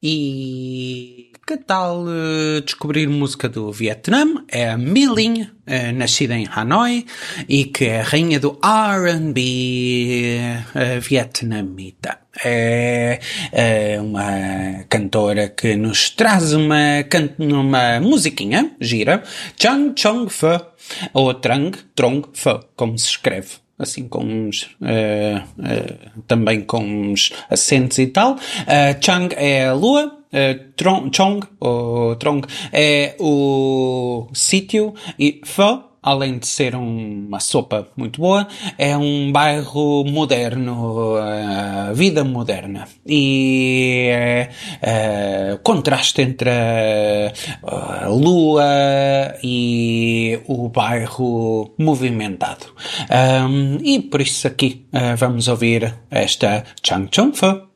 E que tal descobrir música do Vietnã? É a My Linh, nascida em Hanoi e que é a rainha do R&B vietnamita. É uma cantora que nos traz uma musiquinha gira, Trang Trong Pho, ou Trong Pho, como se escreve. Assim com uns, também com uns acentos e tal. Chang é a lua, Trong é o sítio e Pho, além de ser uma sopa muito boa, é um bairro moderno, vida moderna. E contraste entre a lua e o bairro movimentado. E por isso aqui vamos ouvir esta Chang Chung Pho.